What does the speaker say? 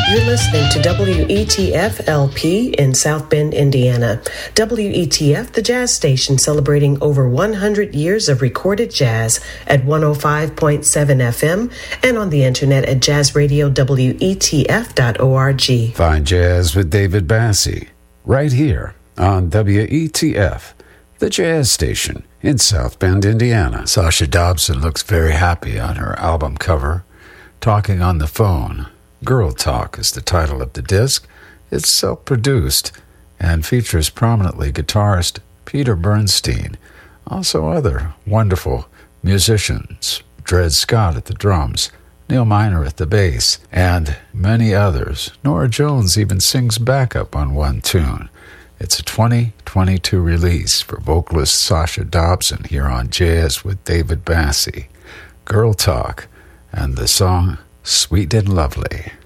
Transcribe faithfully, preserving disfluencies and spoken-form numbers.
You're listening to W E T F L P in South Bend, Indiana. W E T F, the jazz station celebrating over one hundred years of recorded jazz at one oh five point seven F M and on the internet at jazz radio W E T F dot org. Find Jazz with David Bassie right here on W E T F, the jazz station in South Bend, Indiana. Sasha Dobson looks very happy on her album cover, talking on the phone. Girl Talk is the title of the disc. It's self-produced and features prominently guitarist Peter Bernstein, also other wonderful musicians, Dred Scott at the drums, Neil Miner at the bass, and many others. Nora Jones even sings backup on one tune. It's a twenty twenty-two release for vocalist Sasha Dobson here on Jazz with David Bassie. Girl Talk, and the song Sweet and Lovely.